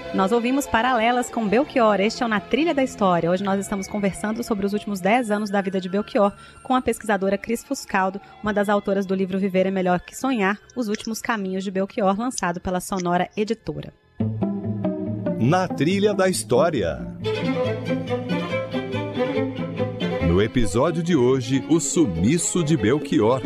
Nós ouvimos Paralelas com Belchior, este é o Na Trilha da História. Hoje nós estamos conversando sobre os últimos 10 anos da vida de Belchior com a pesquisadora Cris Fuscaldo, uma das autoras do livro Viver é Melhor que Sonhar, Os Últimos Caminhos de Belchior, lançado pela Sonora Editora. Na Trilha da História. No episódio de hoje, o sumiço de Belchior.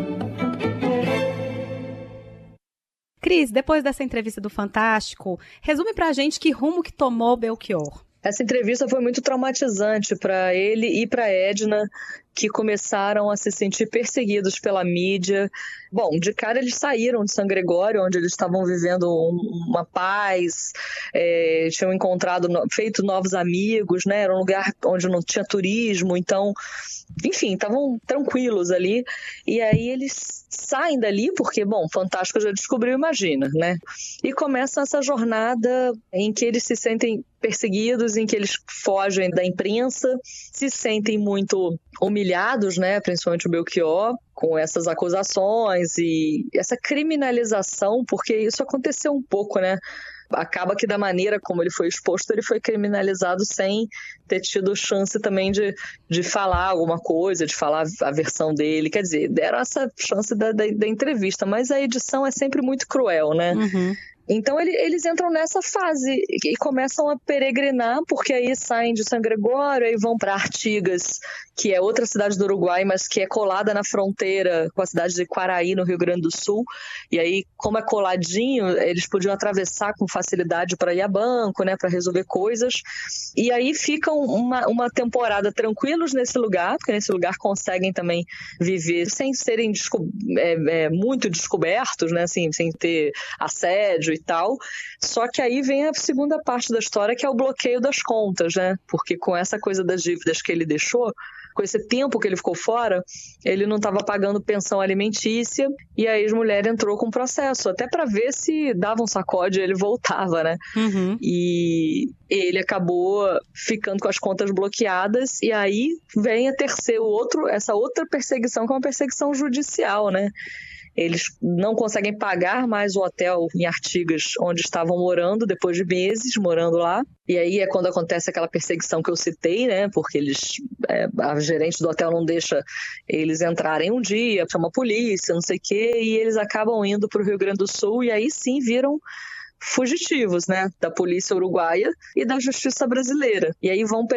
Cris, depois dessa entrevista do Fantástico, resume pra gente que rumo que tomou Belchior. Essa entrevista foi muito traumatizante para ele e para Edna, que começaram a se sentir perseguidos pela mídia. Bom, de cara eles saíram de San Gregório, onde eles estavam vivendo uma paz, tinham feito novos amigos, né? Era um lugar onde não tinha turismo, então, enfim, estavam tranquilos ali. E aí eles saem dali, porque, bom, Fantástico já descobriu, imagina, né? E começam essa jornada em que eles se sentem perseguidos, em que eles fogem da imprensa, se sentem muito humilhados, né, principalmente o Belchior, com essas acusações e essa criminalização, porque isso aconteceu um pouco, né? Acaba que da maneira como ele foi exposto, ele foi criminalizado sem ter tido chance também de falar alguma coisa, de falar a versão dele. Quer dizer, deram essa chance da entrevista, mas a edição é sempre muito cruel, né? Uhum. Então eles entram nessa fase e começam a peregrinar, porque aí saem de San Gregório, aí vão para Artigas, que é outra cidade do Uruguai, mas que é colada na fronteira com a cidade de Quaraí, no Rio Grande do Sul. E aí, como é coladinho, eles podiam atravessar com facilidade para ir a banco, né, para resolver coisas. E aí ficam uma temporada tranquilos nesse lugar, porque nesse lugar conseguem também viver sem serem muito descobertos, né, assim, sem ter assédio e tal. Só que aí vem a segunda parte da história, que é o bloqueio das contas, né? Porque com essa coisa das dívidas que ele deixou, com esse tempo que ele ficou fora, ele não estava pagando pensão alimentícia e a ex-mulher entrou com processo, até para ver se dava um sacode e ele voltava, né? Uhum. E ele acabou ficando com as contas bloqueadas e aí vem essa outra perseguição, que é uma perseguição judicial, né? Eles não conseguem pagar mais o hotel em Artigas onde estavam morando, depois de meses morando lá. E aí é quando acontece aquela perseguição que eu citei, né? Porque a gerente do hotel não deixa eles entrarem um dia, chama a polícia, não sei o quê, e eles acabam indo para o Rio Grande do Sul e aí sim viram fugitivos, né? Da polícia uruguaia e da justiça brasileira. E aí vão